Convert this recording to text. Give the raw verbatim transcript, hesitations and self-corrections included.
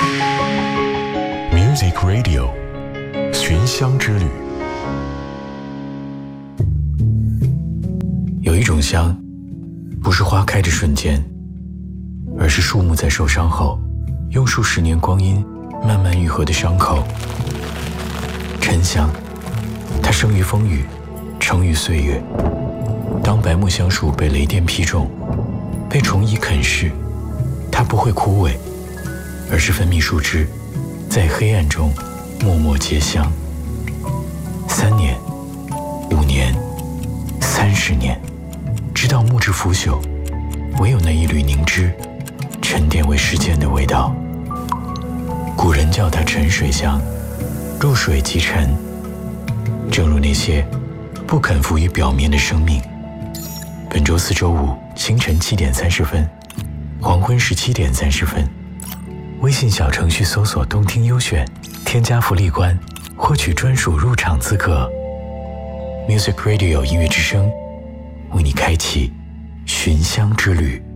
Music Radio 寻香之旅。 有一种香，不是花开的瞬间，而是树木在受伤后，用数十年光阴慢慢愈合的伤口。沉香，它生于风雨，成于岁月。当白木香树被雷电劈中，被虫蚁啃噬，它不会枯萎，而是分泌树枝，在黑暗中默默结香。三年，五年，三十年，直到木质腐朽，唯有那一缕凝脂沉淀为世间的味道。古人叫它沉水香，入水即沉。正如那些不肯浮于表面的生命。本周四周五清晨七点三十分，黄昏十七点三十分，微信小程序搜索动听优选，添加福利关，获取专属入场资格。Music Radio 音乐之声，为你开启寻香之旅。